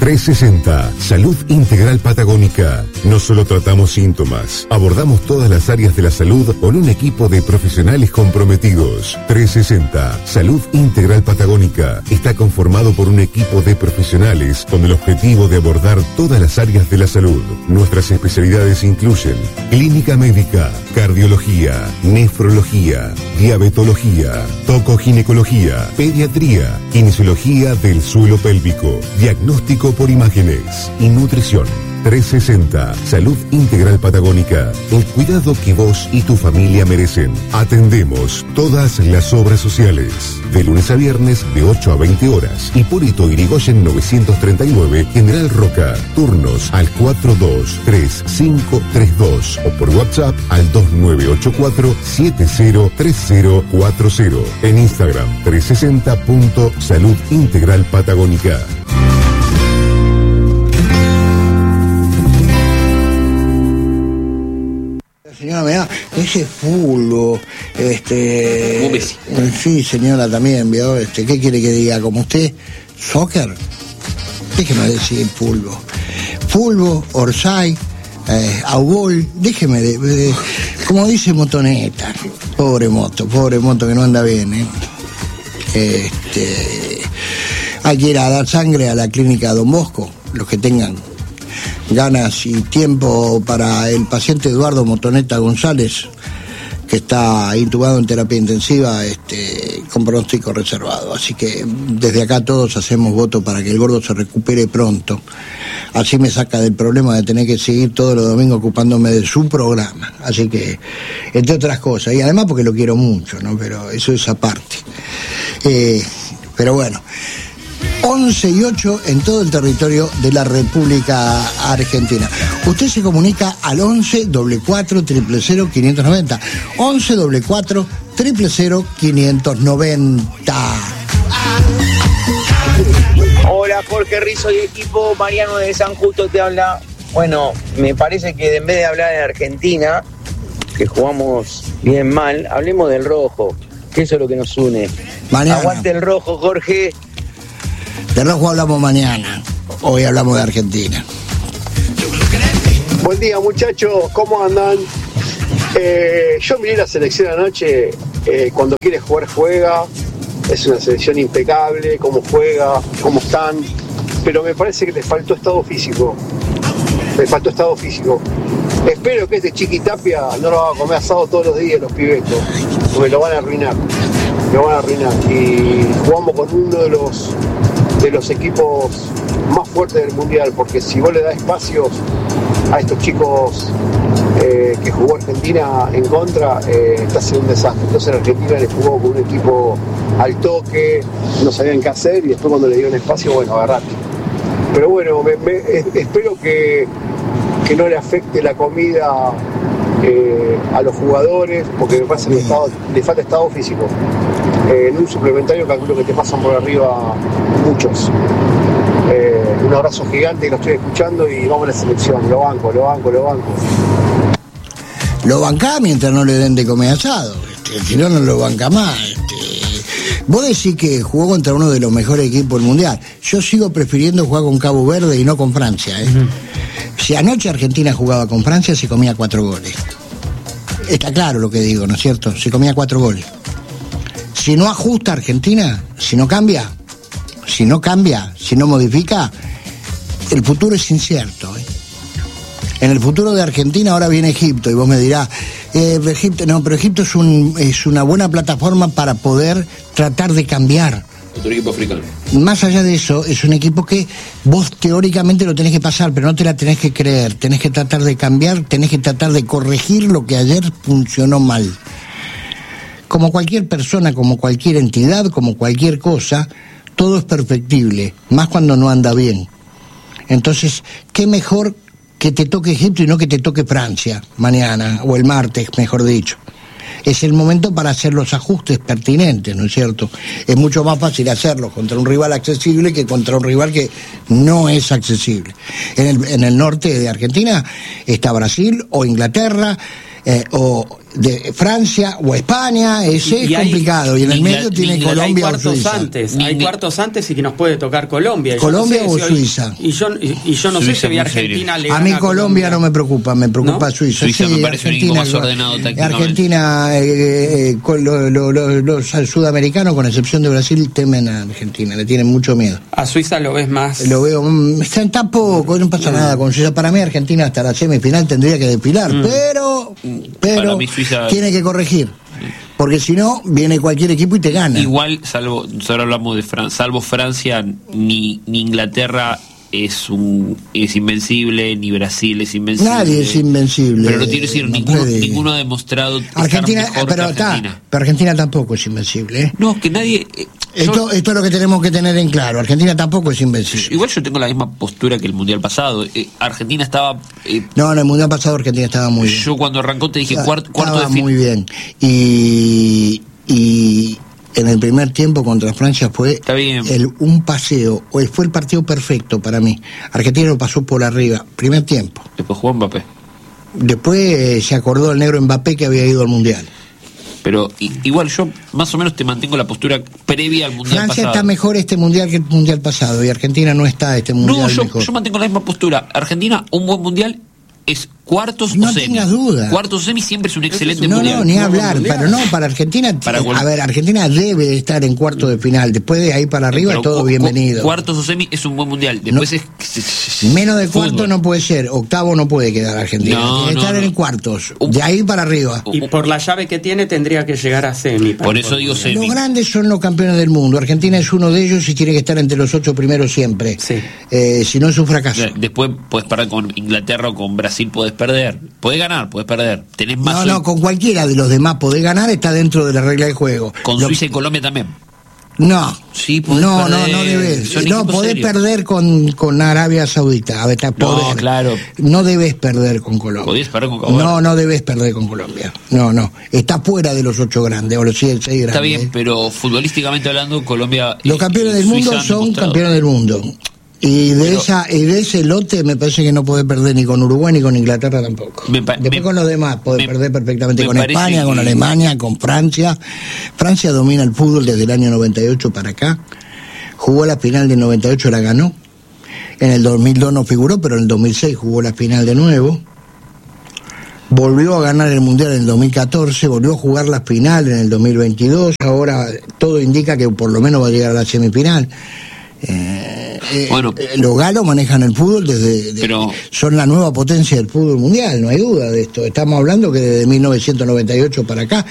360, Salud Integral Patagónica. No solo tratamos síntomas, abordamos todas las áreas de la salud con un equipo de profesionales comprometidos. 360, Salud Integral Patagónica está conformado por un equipo de profesionales con el objetivo de abordar todas las áreas de la salud. Nuestras especialidades incluyen clínica médica, cardiología, nefrología, diabetología, tocoginecología, pediatría, kinesiología del suelo pélvico, diagnóstico por imágenes y nutrición. 360, Salud Integral Patagónica, el cuidado que vos y tu familia merecen. Atendemos todas las obras sociales, de lunes a viernes de 8 a 20 horas. Hipólito Yrigoyen 939, General Roca. Turnos al 423532 o por WhatsApp al 2984-703040. En Instagram 360.Salud Integral Patagónica. Señora, mirá, ese fulbo, sí, señora, también, ¿vio? ¿Qué quiere que diga? ¿Como usted? ¿Soccer? Déjeme decir fulbo. Fulbo, Orsay, Augol, déjeme como dice Motoneta. Pobre moto que no anda bien, Hay que ir a dar sangre a la clínica Don Bosco, los que tengan ganas y tiempo, para el paciente Eduardo Motoneta González, que está intubado en terapia intensiva, con pronóstico reservado. Así que desde acá todos hacemos voto para que el gordo se recupere pronto. Así me saca del problema de tener que seguir todos los domingos ocupándome de su programa. Así que, entre otras cosas, y además porque lo quiero mucho, ¿no? Pero eso es aparte. Pero bueno, 11 y 8 en todo el territorio de la República Argentina. Usted se comunica al 11 44 000 590. 11 44 000 590. Hola, Jorge Rizzo y equipo. Mariano de San Justo te habla. Bueno, me parece que en vez de hablar de Argentina, que jugamos bien mal, hablemos del rojo, que eso es lo que nos une. Mañana. Aguante el rojo, Jorge. De rojo hablamos mañana. Hoy hablamos de Argentina. Buen día, muchachos. ¿Cómo andan? Yo miré la selección anoche. Cuando quiere jugar, juega. Es una selección impecable. Cómo juega, cómo están. Pero me parece que les faltó estado físico. Espero que este Chiquitapia no lo haga comer asado todos los días los pibetos, porque lo van a arruinar. Y jugamos con uno de los equipos más fuertes del mundial, porque si vos le das espacios a estos chicos que jugó Argentina en contra, está haciendo un desastre. Entonces Argentina le jugó con un equipo al toque, no sabían qué hacer, y después cuando le dieron espacio, bueno, agarrate. Pero bueno, espero que no le afecte la comida a los jugadores, porque me parece que le falta estado físico. En un suplementario calculo que te pasan por arriba muchos. Un abrazo gigante, lo estoy escuchando, y vamos a la selección. Lo banco. Lo banca mientras no le den de comer asado. Si no lo banca más. Vos decís que jugó contra uno de los mejores equipos del mundial. Yo sigo prefiriendo jugar con Cabo Verde y no con Francia. Si anoche Argentina jugaba con Francia, se comía 4 goles. Está claro lo que digo, ¿no es cierto? Se comía 4 goles. Si no ajusta Argentina, si no cambia, si no modifica, el futuro es incierto. En el futuro de Argentina ahora viene Egipto, y vos me dirás, pero Egipto es una buena plataforma para poder tratar de cambiar. Otro equipo africano. Más allá de eso, es un equipo que vos teóricamente lo tenés que pasar, pero no te la tenés que creer. Tenés que tratar de cambiar, tenés que tratar de corregir lo que ayer funcionó mal. Como cualquier persona, como cualquier entidad, como cualquier cosa, todo es perfectible, más cuando no anda bien. Entonces, ¿qué mejor que te toque Egipto y no que te toque Francia mañana, o el martes, mejor dicho? Es el momento para hacer los ajustes pertinentes, ¿no es cierto? Es mucho más fácil hacerlo contra un rival accesible que contra un rival que no es accesible. En el norte de Argentina está Brasil o Inglaterra, o de Francia o España, ese es complicado, y en el medio tiene Colombia o Suiza. Hay cuartos antes y que nos puede tocar Colombia. Colombia o Suiza. Y yo no sé si Argentina le gana a mí Colombia no me preocupa, me preocupa, ¿no? Suiza. Suiza me parece un equipo más ordenado tácticamente. Argentina, con los sudamericanos, con excepción de Brasil, temen a Argentina, le tienen mucho miedo. A Suiza lo ves más. Lo veo, están tan poco, no pasa nada con Suiza. Para mí Argentina hasta la semifinal tendría que desfilar, pero Suiza tiene que corregir, porque si no viene cualquier equipo y te gana. Igual, ahora hablamos de salvo Francia, ni Inglaterra es invencible, ni Brasil es invencible. Nadie es invencible. Pero no quiero decir, ninguno ha demostrado Argentina, estar mejor que Argentina. Pero Argentina tampoco es invencible, ¿eh? No, que nadie... Esto es lo que tenemos que tener en claro. Argentina tampoco es invencible. Igual yo tengo la misma postura que el Mundial pasado. Argentina estaba... No, en el Mundial pasado Argentina estaba muy bien. Yo cuando arrancó te dije cuarto de final. Muy bien. Y en el primer tiempo contra Francia fue un paseo, fue el partido perfecto para mí. Argentina lo pasó por arriba, primer tiempo. Después jugó Mbappé. Después se acordó el negro Mbappé que había ido al Mundial. Pero igual yo más o menos te mantengo la postura previa al Mundial Francia pasado. Está mejor este Mundial que el Mundial pasado, y Argentina no está este Mundial mejor. Yo mantengo la misma postura. Argentina, un buen Mundial es cuartos no o semi. No tengas duda. Cuartos o semi siempre es un excelente Mundial. No, ni hablar, pero no, para Argentina, Argentina debe estar en cuartos de final, después de ahí para arriba todo bienvenido. Cuartos o semi es un buen Mundial, después menos de cuartos no puede ser, octavo no puede quedar Argentina, tiene que estar en cuartos, de ahí para arriba. Y por la llave que tiene tendría que llegar a semi. Por eso digo semi. Los grandes son los campeones del mundo, Argentina es uno de ellos y tiene que estar entre los 8 primeros siempre. Sí. Si no es un fracaso. Después puedes parar con Inglaterra o con Brasil, podés perder. Podés ganar, podés perder. Tenés más. No, con cualquiera de los demás podés ganar, está dentro de la regla del juego. Con Suiza y Colombia también. No. Sí, podés perder. No debes. No, podés perder con Arabia Saudita. No, claro. No debes perder con Colombia. Podés perder con Colombia. No debes perder con Colombia. No. Está fuera de los 8 grandes o los 6 grandes. Está bien, pero futbolísticamente hablando, Colombia. Los campeones del mundo son campeones del mundo. Y de ese lote me parece que no podés perder ni con Uruguay ni con Inglaterra tampoco. Después con los demás podés perder perfectamente con España, con Alemania, con Francia. Francia domina el fútbol desde el año 98 para acá. Jugó la final del 98, la ganó. En el 2002 no figuró, pero en el 2006 jugó la final de nuevo. Volvió a ganar el Mundial en el 2014, volvió a jugar la final en el 2022. Ahora todo indica que por lo menos va a llegar a la semifinal. Los galos manejan el fútbol son la nueva potencia del fútbol mundial, no hay duda de esto. Estamos hablando que desde 1998 para acá